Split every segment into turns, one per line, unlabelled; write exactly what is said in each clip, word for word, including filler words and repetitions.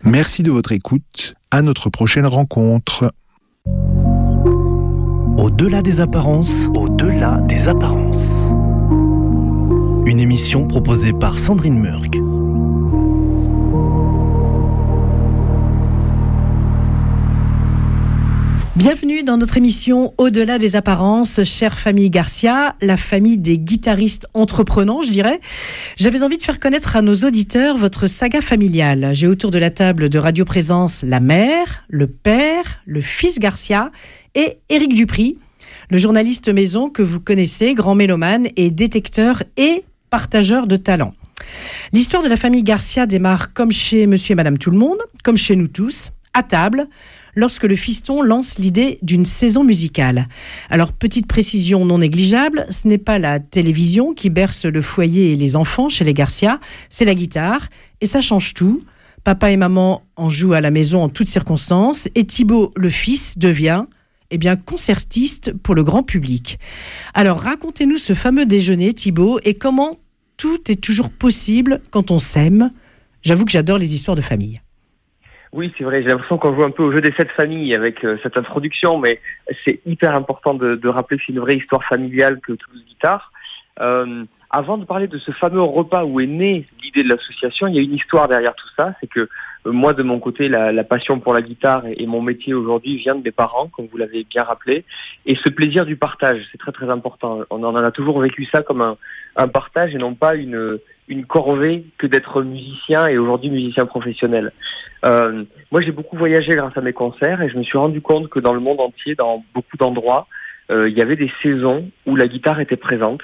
Merci de votre écoute. À notre prochaine rencontre.
Au-delà des apparences.
Au-delà des apparences.
Une émission proposée par Sandrine Murk.
Bienvenue dans notre émission Au-delà des apparences, chère famille Garcia, la famille des guitaristes entreprenants, je dirais. J'avais envie de faire connaître à nos auditeurs votre saga familiale. J'ai autour de la table de Radio Présence la mère, le père, le fils Garcia et Éric Dupri, le journaliste maison que vous connaissez, grand mélomane et détecteur et partageur de talents. L'histoire de la famille Garcia démarre comme chez Monsieur et Madame Tout-le-Monde, comme chez nous tous, à table, lorsque le fiston lance l'idée d'une saison musicale. Alors, petite précision non négligeable, ce n'est pas la télévision qui berce le foyer et les enfants chez les Garcia, c'est la guitare, et ça change tout. Papa et maman en jouent à la maison en toutes circonstances, et Thibaut, le fils, devient eh bien, concertiste pour le grand public. Alors, racontez-nous ce fameux déjeuner, Thibaut, et comment tout est toujours possible quand on s'aime. J'avoue que j'adore les histoires de famille.
Oui, c'est vrai, j'ai l'impression qu'on joue un peu au jeu des sept familles avec euh, cette introduction, mais c'est hyper important de, de rappeler que c'est une vraie histoire familiale que Toulouse Guitare. Euh, avant de parler de ce fameux repas où est née l'idée de l'association, il y a une histoire derrière tout ça, c'est que euh, moi de mon côté, la, la passion pour la guitare et, et mon métier aujourd'hui vient de mes parents, comme vous l'avez bien rappelé, et ce plaisir du partage, c'est très très important. On en a toujours vécu ça comme un, un partage et non pas une... une corvée que d'être musicien et aujourd'hui musicien professionnel. Euh, moi, j'ai beaucoup voyagé grâce à mes concerts et je me suis rendu compte que dans le monde entier, dans beaucoup d'endroits, euh, il y avait des saisons où la guitare était présente.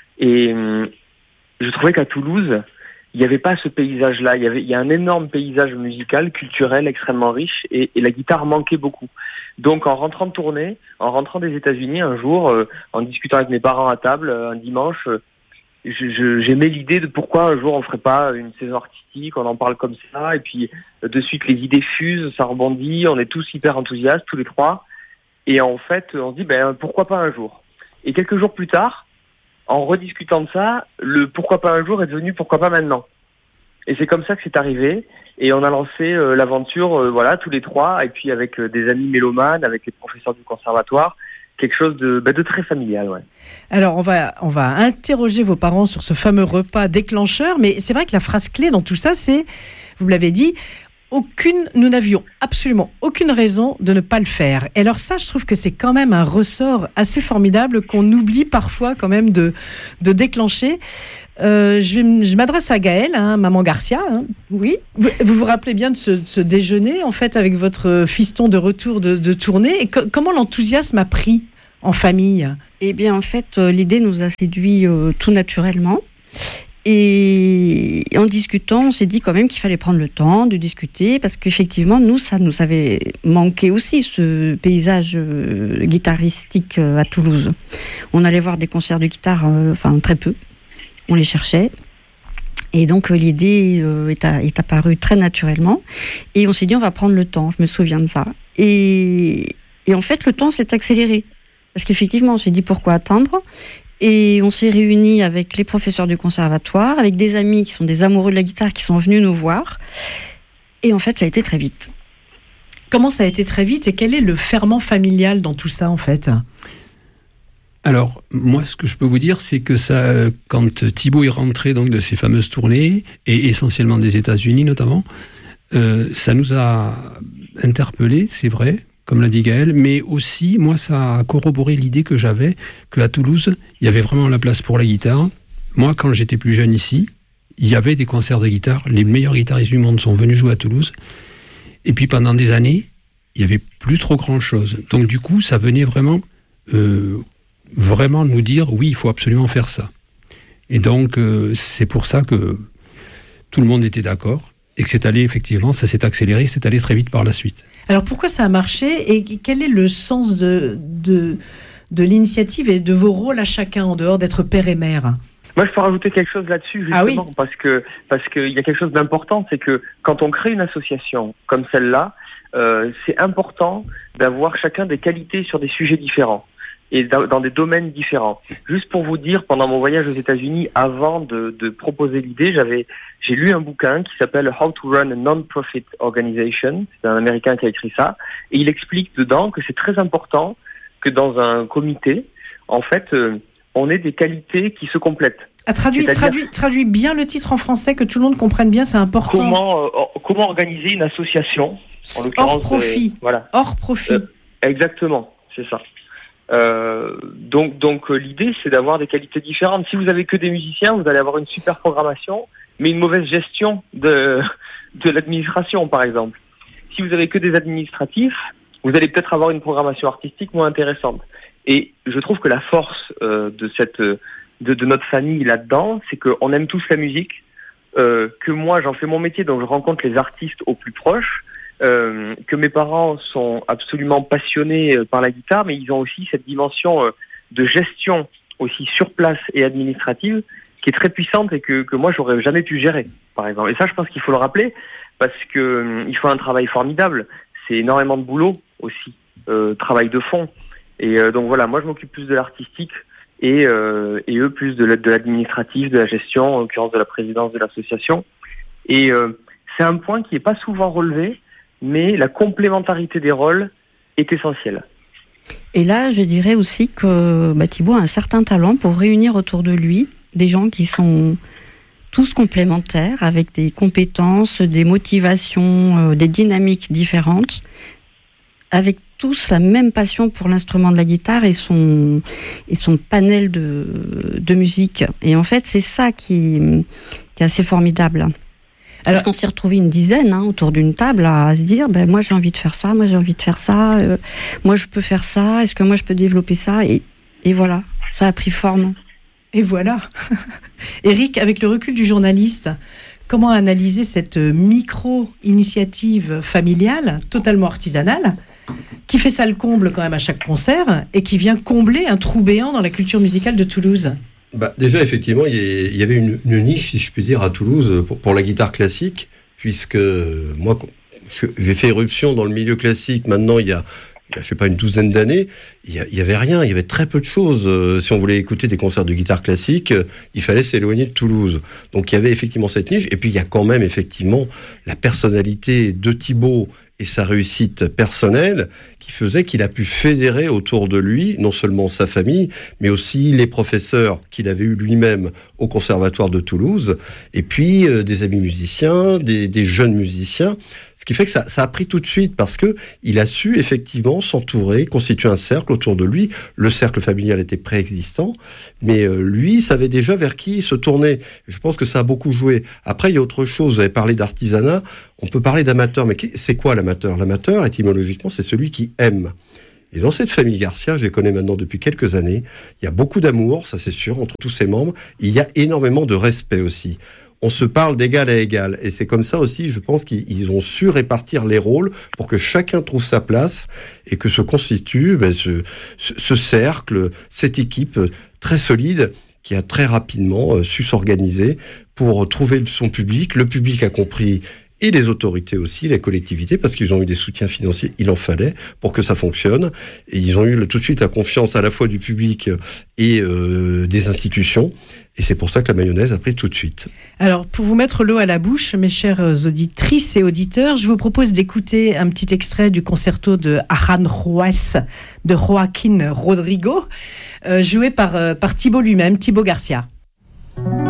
Et euh, je trouvais qu'à Toulouse, il n'y avait pas ce paysage-là. Il y avait, il y a un énorme paysage musical, culturel, extrêmement riche et, et la guitare manquait beaucoup. Donc, en rentrant de tournée, en rentrant des États-Unis, un jour, euh, en discutant avec mes parents à table, un dimanche, euh, Je, je, j'aimais l'idée de pourquoi un jour on ferait pas une saison artistique, on en parle comme ça, et puis de suite les idées fusent, ça rebondit, on est tous hyper enthousiastes, tous les trois, et en fait on se dit ben pourquoi pas un jour. Et quelques jours plus tard, en rediscutant de ça, le pourquoi pas un jour est devenu pourquoi pas maintenant. Et c'est comme ça que c'est arrivé, et on a lancé euh, l'aventure, euh, voilà, tous les trois, et puis avec euh, des amis mélomanes, avec les professeurs du conservatoire, quelque chose de, bah, de très familial, ouais.
Alors, on va, on va interroger vos parents sur ce fameux repas déclencheur, mais c'est vrai que la phrase clé dans tout ça, c'est, vous l'avez dit, aucune, nous n'avions absolument aucune raison de ne pas le faire. Et alors ça, je trouve que c'est quand même un ressort assez formidable qu'on oublie parfois quand même de, de déclencher. Euh, je, vais, je m'adresse à Gaëlle, hein, maman Garcia. Hein. Oui. Vous, vous vous rappelez bien de ce, ce déjeuner, en fait, avec votre fiston de retour de, de tournée. Et co- comment l'enthousiasme a pris en famille ?
Eh bien, en fait, euh, l'idée nous a séduit euh, tout naturellement. Et en discutant, on s'est dit quand même qu'il fallait prendre le temps de discuter parce qu'effectivement, nous, ça nous avait manqué aussi, ce paysage euh, guitaristique euh, à Toulouse. On allait voir des concerts de guitare, euh, enfin très peu. On les cherchait. Et donc, euh, l'idée euh, est, à, est apparue très naturellement. Et on s'est dit, on va prendre le temps. Je me souviens de ça. Et, et en fait, le temps s'est accéléré. Parce qu'effectivement, on s'est dit, pourquoi attendre ? Et on s'est réunis avec les professeurs du conservatoire, avec des amis qui sont des amoureux de la guitare qui sont venus nous voir. Et en fait, ça a été très vite.
Comment ça a été très vite et quel est le ferment familial dans tout ça, en fait ?
Alors, moi, ce que je peux vous dire, c'est que ça, quand Thibaut est rentré donc, de ces fameuses tournées, et essentiellement des États-Unis notamment, euh, ça nous a interpellés, c'est vrai, comme l'a dit Gaëlle, mais aussi, moi, ça a corroboré l'idée que j'avais qu'à Toulouse, il y avait vraiment la place pour la guitare. Moi, quand j'étais plus jeune ici, il y avait des concerts de guitare. Les meilleurs guitaristes du monde sont venus jouer à Toulouse. Et puis, pendant des années, il n'y avait plus trop grand-chose. Donc, du coup, ça venait vraiment, euh, vraiment nous dire, oui, il faut absolument faire ça. Et donc, euh, c'est pour ça que tout le monde était d'accord. Et que c'est allé, effectivement, ça s'est accéléré, c'est allé très vite par la suite.
Alors pourquoi ça a marché et quel est le sens de, de, de l'initiative et de vos rôles à chacun en dehors d'être père et mère ?
Moi, je peux rajouter quelque chose là-dessus, justement,
ah oui.
parce que parce qu'il y a quelque chose d'important, c'est que quand on crée une association comme celle-là, euh, c'est important d'avoir chacun des qualités sur des sujets différents. et dans, dans des domaines différents. Juste pour vous dire, pendant mon voyage aux États-Unis, avant de, de proposer l'idée, j'avais, j'ai lu un bouquin qui s'appelle How to Run a Non-Profit Organization. C'est un Américain qui a écrit ça, et il explique dedans que c'est très important que dans un comité, en fait, euh, on ait des qualités qui se complètent.
Ah, traduis, traduis, traduis bien le titre en français, que tout le monde comprenne bien, c'est important.
Comment, euh, comment organiser une association en
hors profit.
Euh, voilà.
Hors profit.
Euh, exactement, c'est ça. Euh, donc, donc euh, l'idée, c'est d'avoir des qualités différentes. Si vous avez que des musiciens, vous allez avoir une super programmation, mais une mauvaise gestion de, de l'administration, par exemple. Si vous avez que des administratifs, vous allez peut-être avoir une programmation artistique moins intéressante. Et je trouve que la force euh, de cette de, de notre famille là-dedans, c'est qu'on aime tous la musique, euh, que moi j'en fais mon métier, donc je rencontre les artistes au plus proche, euh, que mes parents sont absolument passionnés par la guitare, mais ils ont aussi cette dimension euh, de gestion aussi sur place et administrative qui est très puissante et que, que moi j'aurais jamais pu gérer, par exemple. Et ça, je pense qu'il faut le rappeler parce que euh, il faut un travail formidable. C'est énormément de boulot aussi, euh, travail de fond. Et euh, donc voilà, moi je m'occupe plus de l'artistique et, euh, et eux plus de l'administratif, de la gestion, en l'occurrence de la présidence de l'association. Et euh, c'est un point qui n'est pas souvent relevé, mais la complémentarité des rôles est essentielle.
Et là, je dirais aussi que bah, Thibaut a un certain talent pour réunir autour de lui des gens qui sont tous complémentaires, avec des compétences, des motivations, euh, des dynamiques différentes, avec tous la même passion pour l'instrument de la guitare et son, et son panel de, de musique. Et en fait, c'est ça qui, qui est assez formidable. Alors, parce qu'on s'est retrouvés une dizaine hein, autour d'une table à se dire ben, moi j'ai envie de faire ça, moi j'ai envie de faire ça, euh, moi je peux faire ça, est-ce que moi je peux développer ça, et, et voilà, ça a pris forme.
Et voilà. Éric, avec le recul du journaliste, comment analyser cette micro-initiative familiale, totalement artisanale, qui fait ça le comble quand même à chaque concert et qui vient combler un trou béant dans la culture musicale de Toulouse?
Bah, déjà, effectivement, il y avait une, une niche, si je puis dire, à Toulouse pour, pour la guitare classique, puisque moi, j'ai fait éruption dans le milieu classique, maintenant, il y a, il y a je sais pas, une douzaine d'années, il y, a, il y avait rien, il y avait très peu de choses. Euh, si on voulait écouter des concerts de guitare classique, euh, il fallait s'éloigner de Toulouse. Donc, il y avait effectivement cette niche, et puis il y a quand même, effectivement, la personnalité de Thibaut et sa réussite personnelle qui faisait qu'il a pu fédérer autour de lui non seulement sa famille, mais aussi les professeurs qu'il avait eu lui-même au Conservatoire de Toulouse, et puis euh, des amis musiciens, des, des jeunes musiciens, ce qui fait que ça, ça a pris tout de suite parce que il a su effectivement s'entourer, constituer un cercle autour de lui. Le cercle familial était préexistant, mais euh, lui savait déjà vers qui se tourner. Je pense que ça a beaucoup joué. Après, il y a autre chose. Vous avez parlé d'artisanat, on peut parler d'amateur, mais c'est quoi l'amateur? L'amateur, étymologiquement, c'est celui qui aime. Et dans cette famille Garcia, je les connais maintenant depuis quelques années, il y a beaucoup d'amour, ça c'est sûr, entre tous ses membres. Il y a énormément de respect aussi. On se parle d'égal à égal. Et c'est comme ça aussi, je pense qu'ils ont su répartir les rôles pour que chacun trouve sa place et que se constitue ben, ce, ce, ce cercle, cette équipe très solide qui a très rapidement euh, su s'organiser pour trouver son public. Le public a compris, et les autorités aussi, les collectivités, parce qu'ils ont eu des soutiens financiers, il en fallait pour que ça fonctionne. Et ils ont eu le, tout de suite la confiance à la fois du public et euh, des institutions. Et c'est pour ça que la mayonnaise a pris tout de suite.
Alors, pour vous mettre l'eau à la bouche, mes chères auditrices et auditeurs, je vous propose d'écouter un petit extrait du concerto de Aranjuez de Joaquín Rodrigo, euh, joué par, euh, par Thibaut lui-même, Thibaut Garcia.